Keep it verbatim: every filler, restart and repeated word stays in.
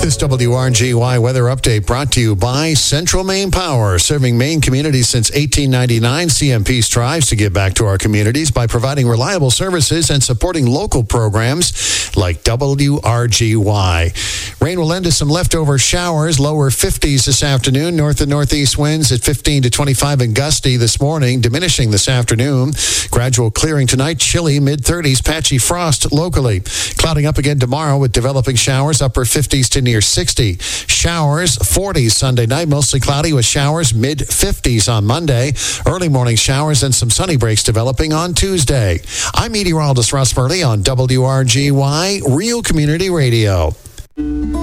This W R G Y weather update brought to you by Central Maine Power, serving Maine communities since eighteen ninety-nine. C M P strives to give back to our communities by providing reliable services and supporting local programs like W R G Y. Rain will end to some leftover showers, lower fifties this afternoon. North and northeast winds at fifteen to twenty-five and gusty this morning, diminishing this afternoon. Gradual clearing tonight, chilly, mid-thirties, patchy frost locally. Clouding up again tomorrow with developing showers, upper fifties to near sixty. Showers, forties Sunday night, mostly cloudy with showers, mid-fifties on Monday. Early morning showers and some sunny breaks developing on Tuesday. I'm meteorologist Russ Burley on W R G Y, Real Community Radio.